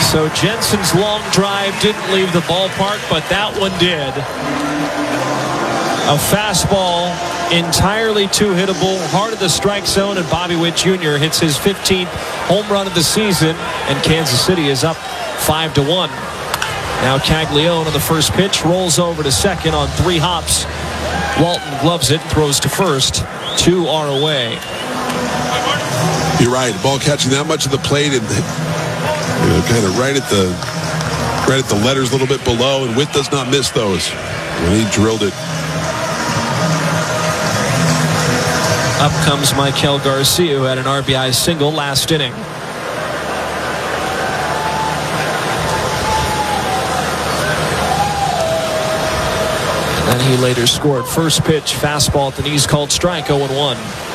So Jensen's long drive didn't leave the ballpark, but that one did. A fastball, entirely too-hittable, heart of the strike zone, and Bobby Witt Jr. hits his 15th home run of the season, and Kansas City is up 5-1. Now Caglione on the first pitch rolls over to second on 3 hops. Walton gloves it, throws to first. 2 are away. You're right. Ball catching that much of the plate, and kind of right at the letters a little bit below, and Witt does not miss those when he drilled it. Up comes Maikel Garcia, who had an RBI single last inning. And he later scored. First pitch, fastball at the knees, called strike, 0-1.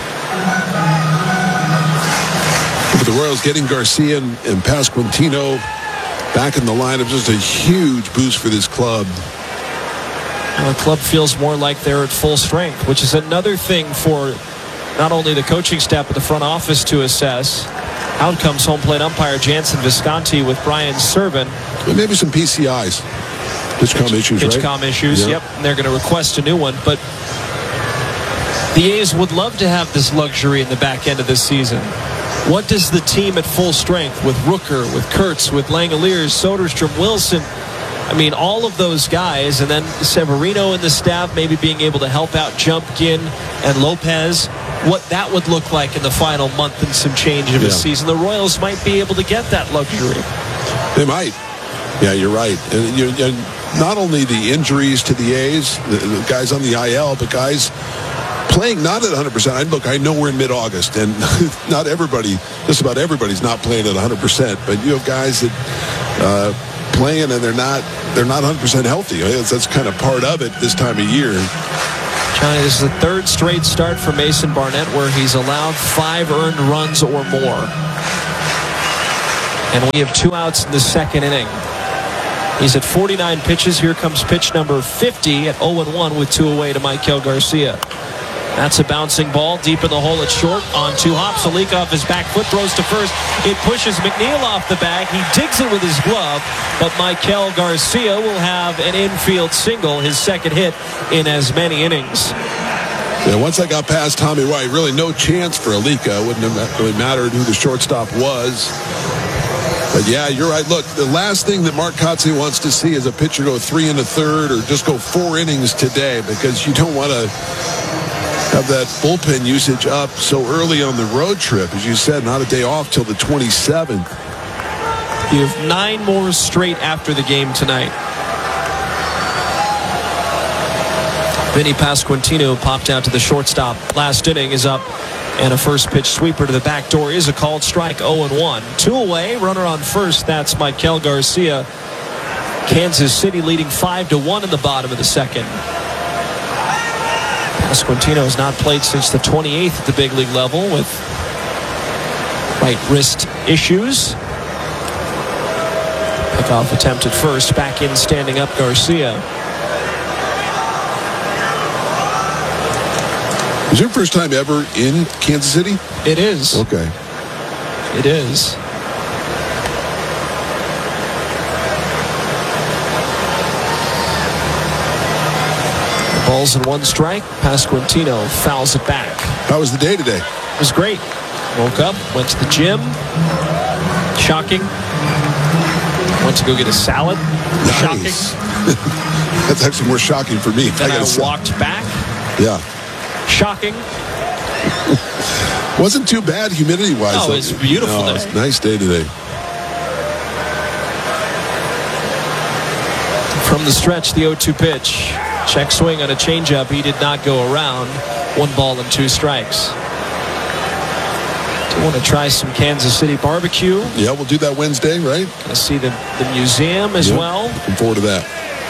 For the Royals, getting Garcia and Pasquantino back in the lineup, just a huge boost for this club. Well, the club feels more like they're at full strength, which is another thing for not only the coaching staff but the front office to assess. Out comes home plate umpire Jansen Visconti with Brian Servan. And maybe some PCIs. Pitch-com issues, right? Pitch-com issues, yeah. Yep. And they're going to request a new one. But the A's would love to have this luxury in the back end of this season. What does the team at full strength with Rooker, with Kurtz, with Langeliers, Soderstrom, Wilson, I mean, all of those guys, and then Severino and the staff maybe being able to help out Jumpkin and Lopez, what that would look like in the final month and some change of the season. The Royals might be able to get that luxury. They might. Yeah, you're right. And not only the injuries to the A's, the guys on the IL, but guys playing not at 100%. Look, I know we're in mid-August, and not everybody, just about everybody's not playing at 100%. But you have guys that playing and they're not 100% healthy. That's kind of part of it this time of year. Johnny, this is the 3rd straight start for Mason Barnett where he's allowed 5 earned runs or more. And we have 2 outs in the 2nd inning. He's at 49 pitches. Here comes pitch number 50 at 0-1 with 2 away to Maikel Garcia. That's a bouncing ball deep in the hole at short on 2 hops. A leak off his back foot, throws to first. It pushes McNeil off the bag. He digs it with his glove, but Maikel Garcia will have an infield single, his 2nd hit in as many innings. Yeah, once I got past Tommy White, really no chance for Alika. It wouldn't have really mattered who the shortstop was. But yeah, you're right. Look, the last thing that Mark Kotsay wants to see is a pitcher go 3 1/3 or just go 4 innings today, because you don't want to have that bullpen usage up so early on the road trip. As you said, not a day off till the 27th. You have 9 more straight after the game tonight. Vinny Pasquantino popped out to the shortstop. Last inning is up, and a first pitch sweeper to the back door is a called strike, 0-1. 2 away, runner on first. That's Maikel Garcia. Kansas City leading 5-1 in the bottom of the 2nd. Pasquantino has not played since the 28th at the big league level with right wrist issues. Pickoff attempt at first. Back in standing up Garcia. Is your first time ever in Kansas City? It is. Okay. It is. Balls and 1 strike. Pasquantino fouls it back. How was the day today? It was great. Woke up, went to the gym. Shocking. Went to go get a salad. Nice. Shocking. That's actually more shocking for me. Then I walked back. Yeah. Shocking. Wasn't too bad humidity-wise. Oh, it's beautiful day. It's a nice day today. From the stretch, the 0-2 pitch. Check swing on a changeup. He did not go around. 1 ball and 2 strikes. Do want to try some Kansas City barbecue. Yeah, we'll do that Wednesday, right? Gonna see the museum as well. Looking forward to that.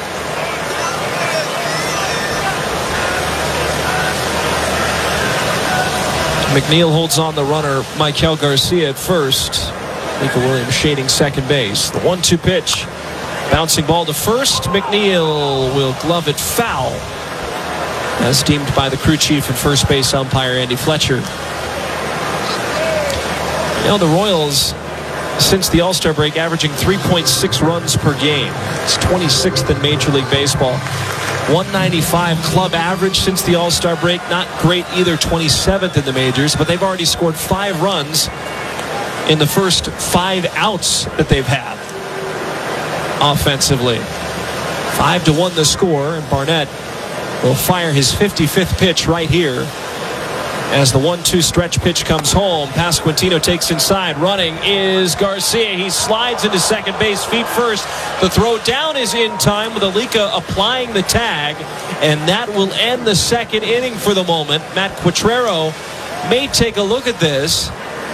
McNeil holds on the runner, Maikel Garcia at first. Nico Williams shading second base. The 1-2 pitch. Bouncing ball to first. McNeil will glove it foul, as deemed by the crew chief and first base umpire Andy Fletcher. You know, the Royals since the All-Star break, averaging 3.6 runs per game. It's 26th in Major League Baseball. 195 club average since the All-Star break. Not great either, 27th in the majors, but they've already scored 5 runs in the first 5 outs that they've had offensively. 5-1 the score, and Barnett will fire his 55th pitch right here as the 1-2 stretch pitch comes home. Pasquantino takes inside. Running is Garcia. He slides into second base, feet first. The throw down is in time with Alika applying the tag, and that will end the second inning for the moment. Matt Quatrero may take a look at this,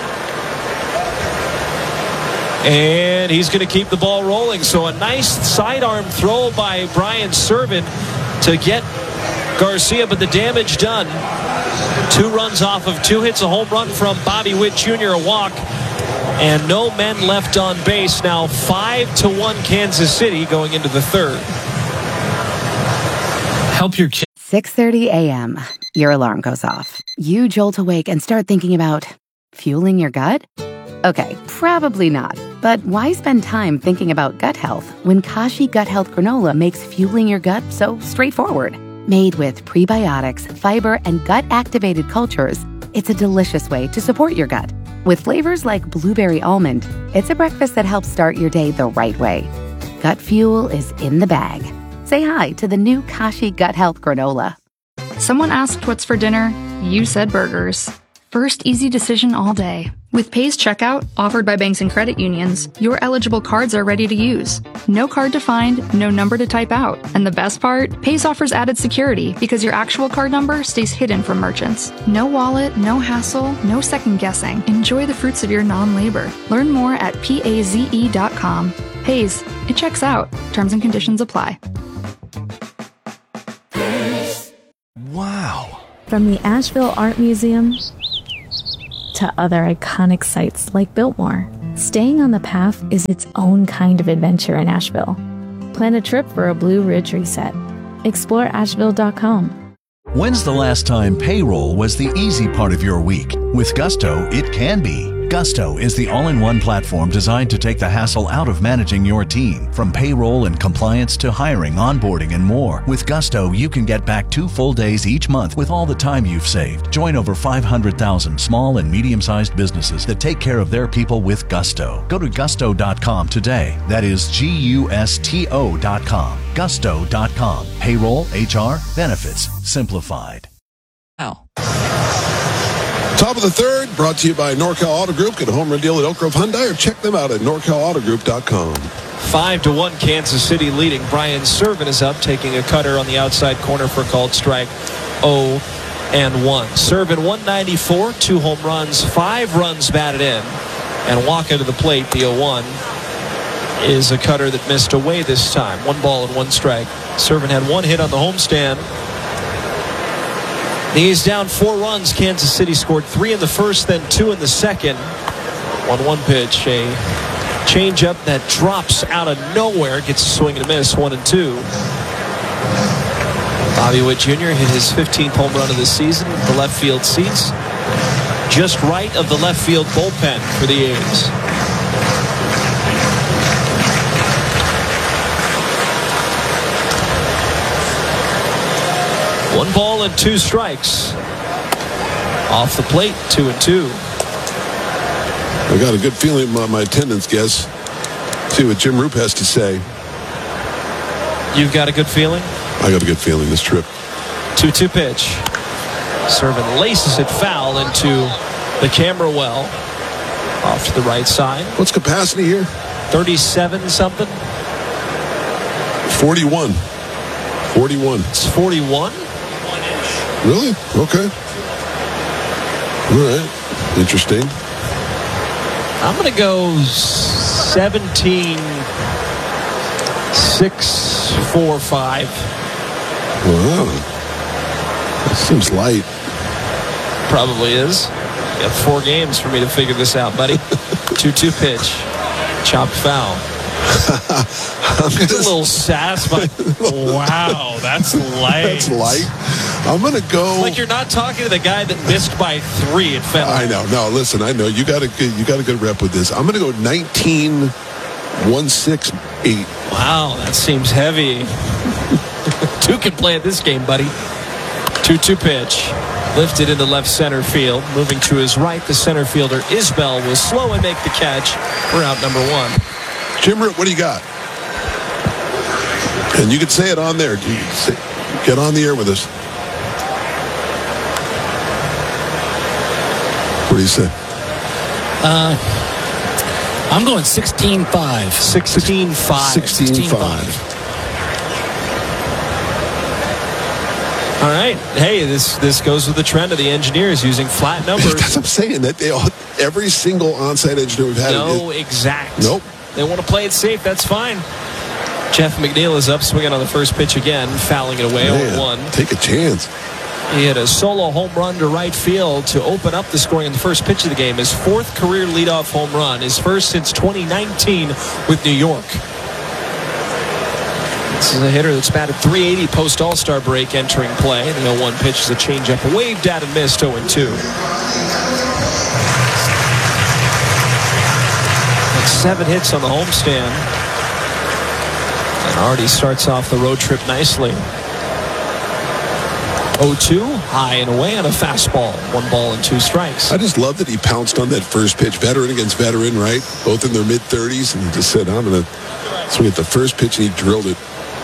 and he's going to keep the ball rolling. So a nice sidearm throw by Brian Serven to get Garcia, but the damage done. 2 runs off of 2 hits, a home run from Bobby Witt Jr., a walk, and no men left on base. Now 5-1 Kansas City going into the third. Help your kid. 6:30 a.m. Your alarm goes off. You jolt awake and start thinking about fueling your gut? Okay, probably not. But why spend time thinking about gut health when Kashi Gut Health Granola makes fueling your gut so straightforward? Made with prebiotics, fiber, and gut-activated cultures, it's a delicious way to support your gut. With flavors like blueberry almond, it's a breakfast that helps start your day the right way. Gut fuel is in the bag. Say hi to the new Kashi Gut Health Granola. Someone asked what's for dinner. You said burgers. First easy decision all day. With Pays Checkout, offered by banks and credit unions, your eligible cards are ready to use. No card to find, no number to type out. And the best part? Pays offers added security because your actual card number stays hidden from merchants. No wallet, no hassle, no second guessing. Enjoy the fruits of your non-labor. Learn more at PAZE.com. Pays, it checks out. Terms and conditions apply. Wow. From the Asheville Art Museum to other iconic sites like Biltmore, staying on the path is its own kind of adventure in Asheville. Plan a trip for a Blue Ridge reset. Explore Asheville.com. When's the last time payroll was the easy part of your week? With Gusto, it can be. Gusto is the all-in-one platform designed to take the hassle out of managing your team. From payroll and compliance to hiring, onboarding, and more. With Gusto, you can get back 2 full days each month with all the time you've saved. Join over 500,000 small and medium-sized businesses that take care of their people with Gusto. Go to gusto.com today. That is GUSTO.com. Gusto.com. Payroll, HR, benefits, simplified. Wow. Top of the third, brought to you by NorCal Auto Group. Get a home run deal at Oak Grove Hyundai or check them out at NorCalAutoGroup.com. 5-1 Kansas City leading. Brian Serven is up, taking a cutter on the outside corner for a called strike. 0-1. Serven 194, 2 home runs, 5 runs batted in, and walking to the plate. The 0-1 is a cutter that missed away this time. 1 ball and 1 strike. Serven had 1 hit on the homestand. He's down 4 runs. Kansas City scored 3 in the first, then 2 in the second. 1-1 pitch, a changeup that drops out of nowhere, gets a swing and a miss, 1-2. Bobby Witt Jr. hit his 15th home run of the season. The left field seats just right of the left field bullpen for the A's. One ball and 2 strikes. Off the plate, 2-2. I got a good feeling about my attendance guess. See what Jim Roop has to say. You've got a good feeling? I got a good feeling this trip. 2-2 pitch. Serven laces it foul into the camera well. Off to the right side. What's capacity here? 37 something. 41. 41. It's 41? Really? Okay. All right. Interesting. I'm going to go 17-6-4-5. Wow. That seems light. Probably is. You got 4 games for me to figure this out, buddy. 2-2 pitch. Chopped foul. It's a little sass, but wow, that's light. That's light. I'm going to go. Like you're not talking to the guy that missed by 3 at Fenway. I know. No, listen, I know. You got a good rep with this. I'm going to go 19-1-6-8. Wow, that seems heavy. 2 can play at this game, buddy. 2-2 pitch. Lifted into left center field. Moving to his right, the center fielder Isbell will slow and make the catch for out number 1. Jimmer, what do you got? And you can say it on there. Get on the air with us. What do you say? I'm going 16-5. 16-5. 16-5. All right. Hey, this goes with the trend of the engineers using flat numbers. That's what I'm saying. That every single onsite engineer we've had. No exact. Nope. They want to play it safe. That's fine. Jeff McNeil is up swinging on the first pitch again, fouling it away 0-1. Take a chance. He hit a solo home run to right field to open up the scoring in the first pitch of the game. His 4th career leadoff home run. His first since 2019 with New York. This is a hitter that's batted .380 post All-Star break entering play. The 0-1 pitch is a changeup waved at and missed 0-2. 7 hits on the homestand. And already starts off the road trip nicely. 0-2, high and away on a fastball. 1 ball and 2 strikes. I just love that he pounced on that first pitch. Veteran against veteran, right? Both in their mid-30s. And he just said, I'm going to swing at the first pitch, and he drilled it.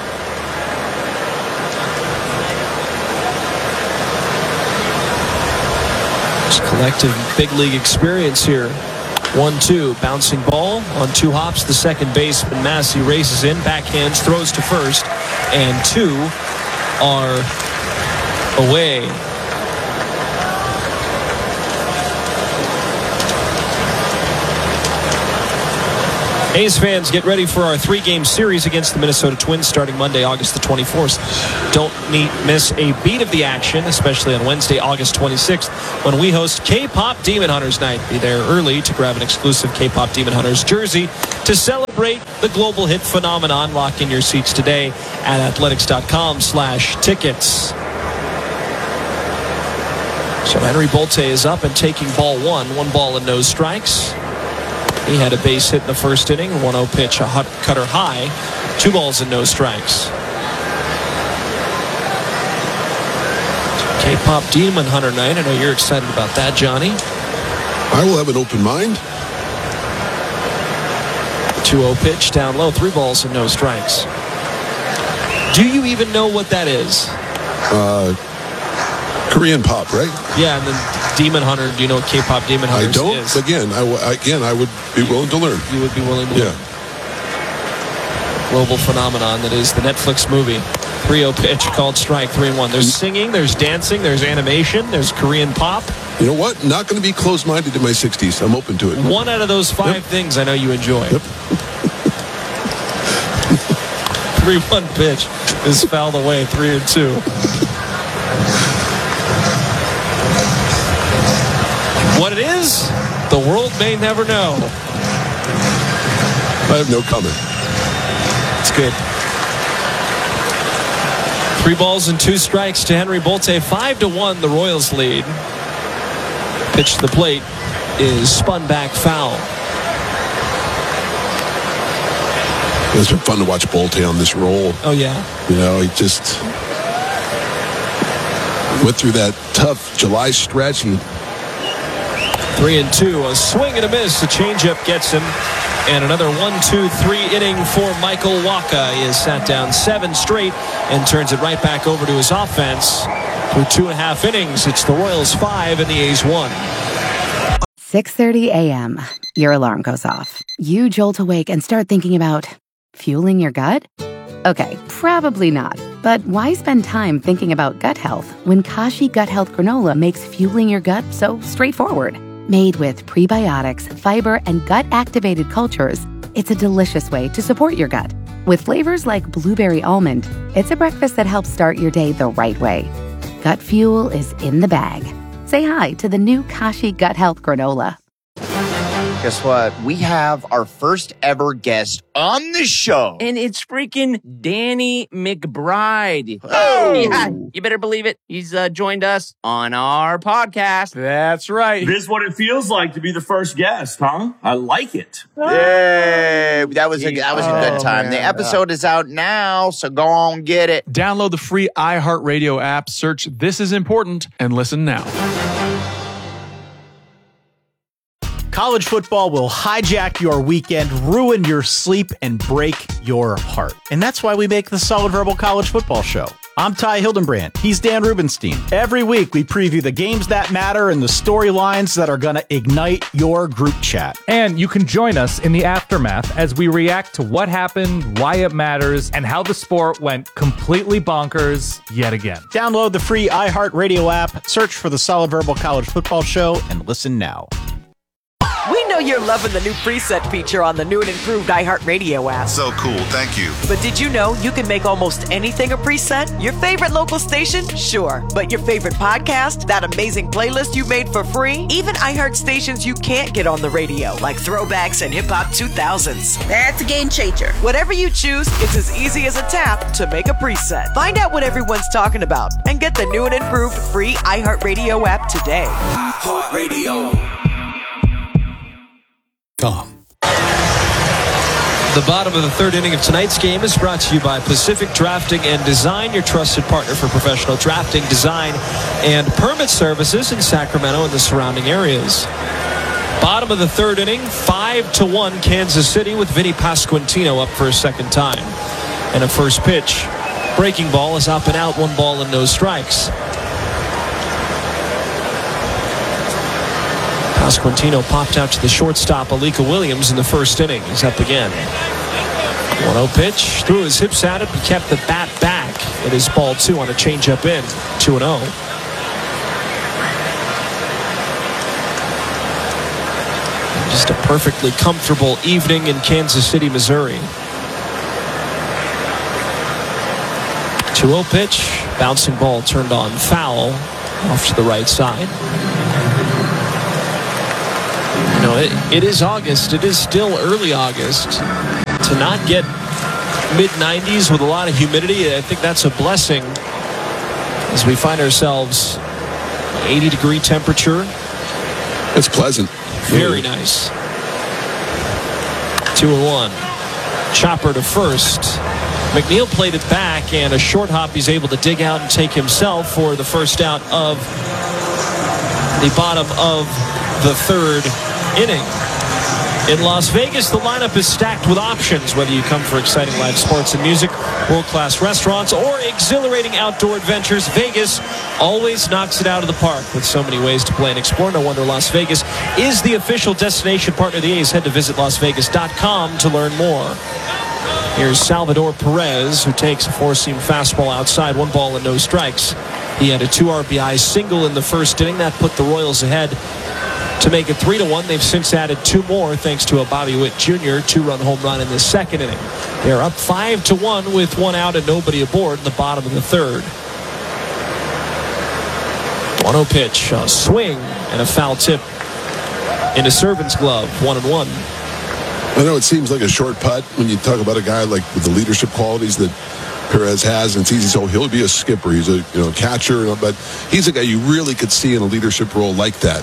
Just collective big league experience here. 1-2, bouncing ball on 2 hops. The second baseman, Massey, races in, backhands, throws to first, and 2 are away. A's fans, get ready for our 3-game series against the Minnesota Twins starting Monday, August the 24th. Don't miss a beat of the action, especially on Wednesday, August 26th, when we host K-Pop Demon Hunters Night. Be there early to grab an exclusive K-Pop Demon Hunters jersey to celebrate the global hit phenomenon. Lock in your seats today at athletics.com/tickets. So Henry Bolte is up and taking ball 1. 1 ball and no strikes. He had a base hit in the first inning. 1-0 pitch, a cutter high. 2 balls and no strikes. K-Pop Demon Hunter Night. I know you're excited about that, Johnny. I will have an open mind. 2-0 pitch, down low. 3 balls and no strikes. Do you even know what that is? Korean pop, right? Yeah, and then Demon Hunter. Do you know what K-Pop Demon Hunter is? I don't. Again, I would be willing to learn. You would be willing to learn. Global phenomenon that is the Netflix movie. 3-0 pitch, called strike, 3-1. There's singing, there's dancing, there's animation, there's Korean pop. You know what? Not going to be closed-minded in my 60s. I'm open to it. 1 out of those 5 things I know you enjoy. Yep. 3-1 pitch is fouled away, 3-2. What it is, the world may never know. I have no comment. It's good. 3 balls and 2 strikes to Henry Bolte. 5-1, the Royals lead. Pitch to the plate is spun back foul. It's been fun to watch Bolte on this roll. Oh, yeah. You know, he just went through that tough July stretch. 3-2, a swing and a miss. The changeup gets him. And another 1-2-3 inning for Michael Wacha. He has sat down 7 straight and turns it right back over to his offense. Through 2.5 innings, it's the Royals 5 and the A's 1. 6:30 a.m. Your alarm goes off. You jolt awake and start thinking about fueling your gut? Okay, probably not. But why spend time thinking about gut health when Kashi Gut Health Granola makes fueling your gut so straightforward? Made with prebiotics, fiber, and gut-activated cultures, it's a delicious way to support your gut. With flavors like blueberry almond, it's a breakfast that helps start your day the right way. Gut fuel is in the bag. Say hi to the new Kashi Gut Health Granola. Guess what? We have our first ever guest on the show. And it's freaking Danny McBride. Oh! Yeah, you better believe it. He's joined us on our podcast. That's right. This is what it feels like to be the first guest, huh? I like it. Yay! That was a good time. Man. The episode is out now, so go on get it. Download the free iHeartRadio app, search This Is Important, and listen now. College football will hijack your weekend, ruin your sleep, and break your heart. And that's why we make the Solid Verbal College Football Show. I'm Ty Hildenbrand. He's Dan Rubenstein. Every week, we preview the games that matter and the storylines that are going to ignite your group chat. And you can join us in the aftermath as we react to what happened, why it matters, and how the sport went completely bonkers yet again. Download the free iHeartRadio app, search for the Solid Verbal College Football Show, and listen now. We know you're loving the new preset feature on the new and improved iHeartRadio app. So cool, thank you. But did you know you can make almost anything a preset? Your favorite local station? Sure. But your favorite podcast? That amazing playlist you made for free? Even iHeart stations you can't get on the radio, like Throwbacks and Hip Hop 2000s. That's a game changer. Whatever you choose, it's as easy as a tap to make a preset. Find out what everyone's talking about and get the new and improved free iHeartRadio app today. iHeartRadio. The bottom of the third inning of tonight's game is brought to you by Pacific Drafting and Design, your trusted partner for professional drafting, design, and permit services in Sacramento and the surrounding areas. Bottom of the third inning, 5-1 Kansas City with Vinny Pasquantino up for a second time. And a first pitch. Breaking ball is up and out, 1 ball and no strikes. Pasquantino popped out to the shortstop, Alika Williams, in the first inning. He's up again. 1-0 pitch. Threw his hips at it, but kept the bat back. It is ball 2 on a changeup in. 2-0. Just a perfectly comfortable evening in Kansas City, Missouri. 2-0 pitch. Bouncing ball turned on foul off to the right side. You know, it is August. It is still early August. To not get mid-90s with a lot of humidity, I think that's a blessing as we find ourselves 80-degree temperature. It's pleasant. Very nice. 2-1. Chopper to first. McNeil played it back, and a short hop he's able to dig out and take himself for the first out of the bottom of the third inning. In Las Vegas, the lineup is stacked with options, whether you come for exciting live sports and music, world-class restaurants, or exhilarating outdoor adventures. Vegas always knocks it out of the park with so many ways to play and explore. No wonder Las Vegas is the official destination partner of the A's. Head to visitlasvegas.com to learn more. Here's Salvador Perez, who takes a four-seam fastball outside, 1 ball and no strikes. He had a 2 RBI single in the first inning. That put the Royals ahead to make it 3-1. They've since added 2 more thanks to a Bobby Witt Jr. 2-run home run in the second inning. They're up 5-1 with 1 out and nobody aboard in the bottom of the third. 1-0 pitch, a swing, and a foul tip into Servin's glove. 1-1. I know it seems like a short putt when you talk about a guy like with the leadership qualities that Perez has, and it's easy. So he'll be a skipper. He's a catcher, but he's a guy you really could see in a leadership role like that.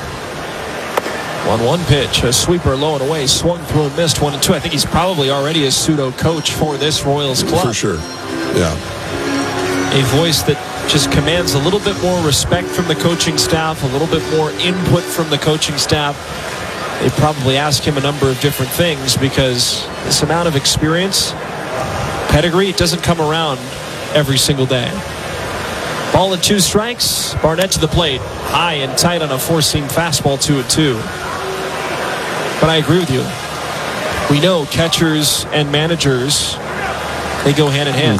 1-1 pitch, a sweeper low and away, swung through and missed. 1-2. I think he's probably already a pseudo coach for this Royals club. For sure, yeah. A voice that just commands a little bit more respect from the coaching staff, a little bit more input from the coaching staff. They probably ask him a number of different things because this amount of experience, pedigree, it doesn't come around every single day. Ball and 2 strikes. Barnett to the plate, high and tight on a 4-seam fastball, 2-2. But I agree with you. We know catchers and managers, they go hand in hand.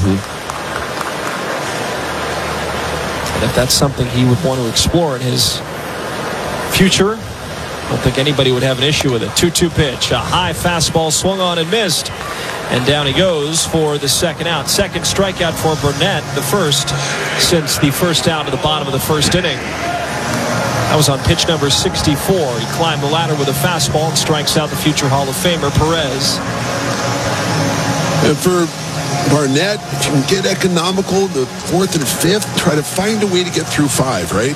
And if that's something he would want to explore in his future, I don't think anybody would have an issue with it. 2-2 pitch, a high fastball swung on and missed. And down he goes for the second out. Second strikeout for Burnett, the first since the first out of the bottom of the first inning. That was on pitch number 64. He climbed the ladder with a fastball and strikes out the future Hall of Famer Perez. And for Barnett, if you can get economical, the 4th and 5th, try to find a way to get through 5, right?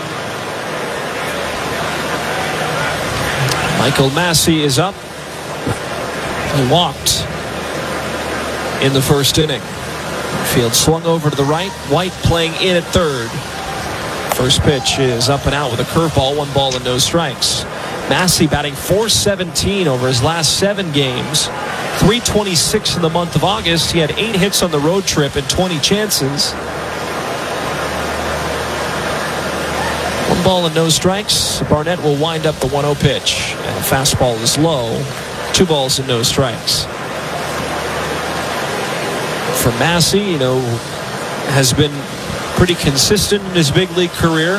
Michael Massey is up. He walked in the first inning. Field swung over to the right. White playing in at third. First pitch is up and out with a curveball. 1 ball and no strikes. Massey batting .417 over his last 7 games. .326 in the month of August. He had 8 hits on the road trip and 20 chances. 1 ball and no strikes. Barnett will wind up the 1-0 pitch. And the fastball is low. 2 balls and no strikes. For Massey, has been pretty consistent in his big league career.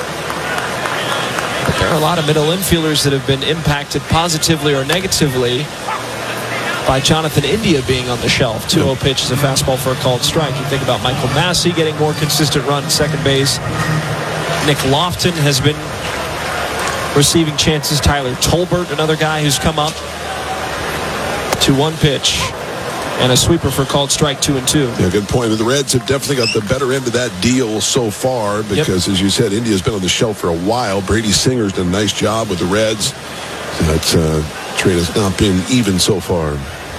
But there are a lot of middle infielders that have been impacted positively or negatively by Jonathan India being on the shelf. 2-0 pitch is a fastball for a called strike. You think about Michael Massey getting more consistent run at second base. Nick Lofton has been receiving chances. Tyler Tolbert, another guy who's come up. 2-1 pitch. And a sweeper for called strike, 2-2. Yeah, good point. The Reds have definitely got the better end of that deal so far because, as you said, India's been on the shelf for a while. Brady Singer's done a nice job with the Reds. That trade has not been even so far.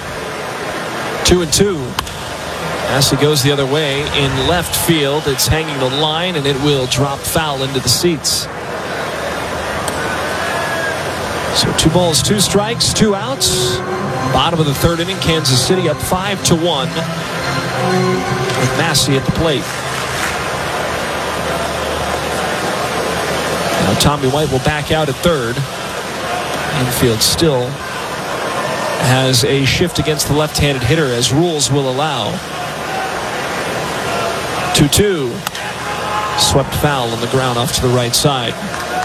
2-2. Massey goes the other way in left field. It's hanging the line, and it will drop foul into the seats. So 2 balls, 2 strikes, 2 outs. Bottom of the 3rd inning, Kansas City up 5-1 with Massey at the plate. Now Tommy White will back out at 3rd. Infield still has a shift against the left-handed hitter as rules will allow. 2-2. Swept foul on the ground off to the right side.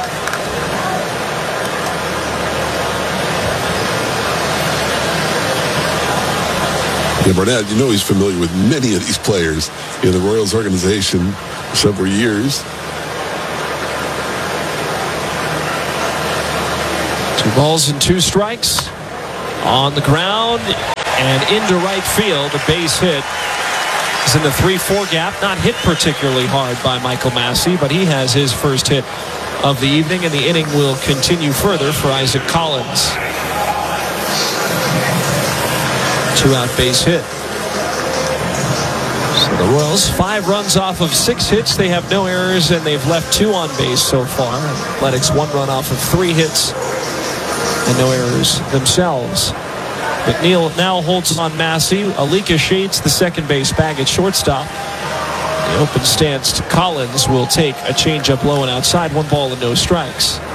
Yeah, Barnett, he's familiar with many of these players in the Royals organization for several years. 2 balls and 2 strikes on the ground and into right field. A base hit is in the 3-4 gap. Not hit particularly hard by Michael Massey, but he has his first hit of the evening, and the inning will continue further for Isaac Collins. 2-out base hit. So the Royals 5 runs off of 6 hits. They have no errors, and they've left 2 on base so far. Athletics 1 run off of 3 hits and no errors themselves. McNeil now holds on Massey. Alika shades the second base bag at shortstop. The open stance to Collins will take a changeup low and outside. 1 ball and no strikes.